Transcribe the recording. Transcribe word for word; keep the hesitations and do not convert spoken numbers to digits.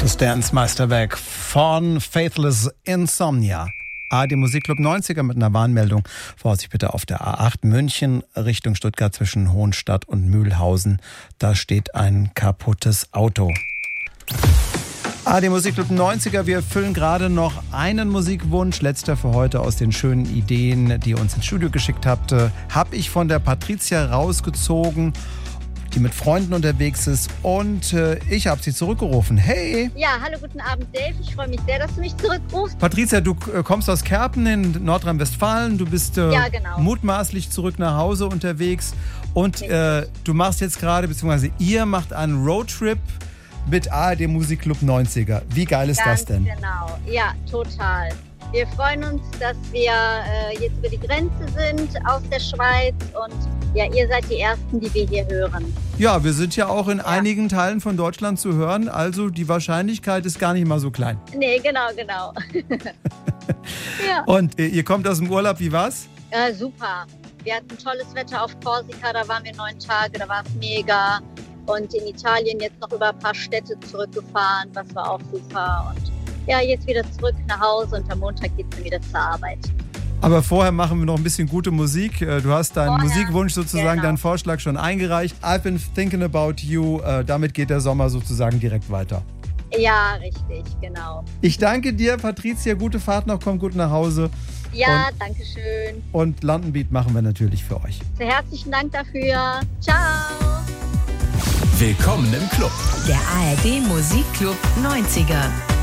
Das Dance-Meisterwerk von Faithless Insomnia. A, die Musikclub neunziger mit einer Warnmeldung. Vorsicht bitte auf der A acht München Richtung Stuttgart zwischen Hohenstadt und Mühlhausen. Da steht ein kaputtes Auto. Ah, die Musikclub neunziger, wir erfüllen gerade noch einen Musikwunsch, letzter für heute aus den schönen Ideen, die ihr uns ins Studio geschickt habt. Habe ich von der Patricia rausgezogen, die mit Freunden unterwegs ist, und äh, ich habe sie zurückgerufen. Hey! Ja, hallo, guten Abend, Dave. Ich freue mich sehr, dass du mich zurückrufst. Patricia, du äh, kommst aus Kerpen in Nordrhein-Westfalen. Du bist äh, ja, genau. mutmaßlich zurück nach Hause unterwegs. Und äh, du machst jetzt gerade, beziehungsweise ihr macht einen Roadtrip mit A R D Musikclub neunziger. Wie geil ist Ganz das denn? Genau, ja, total. Wir freuen uns, dass wir äh, jetzt über die Grenze sind aus der Schweiz, und ja, ihr seid die Ersten, die wir hier hören. Ja, wir sind ja auch in ja. einigen Teilen von Deutschland zu hören, also die Wahrscheinlichkeit ist gar nicht mal so klein. Nee, genau, genau. ja. Und ihr kommt aus dem Urlaub, wie war's? Ja, super. Wir hatten tolles Wetter auf Korsika, da waren wir neun Tage, da war es mega. Und in Italien jetzt noch über ein paar Städte zurückgefahren, das war auch super. Und ja, jetzt wieder zurück nach Hause, und am Montag geht es dann wieder zur Arbeit. Aber vorher machen wir noch ein bisschen gute Musik. Du hast deinen vorher, Musikwunsch sozusagen, genau. deinen Vorschlag schon eingereicht. I've been thinking about you. Damit geht der Sommer sozusagen direkt weiter. Ja, richtig, genau. Ich danke dir, Patricia. Gute Fahrt noch, komm gut nach Hause. Ja, und, danke schön. Und London Beat machen wir natürlich für euch. Sehr herzlichen Dank dafür. Ciao. Willkommen im Club. Der A R D Musikclub neunziger.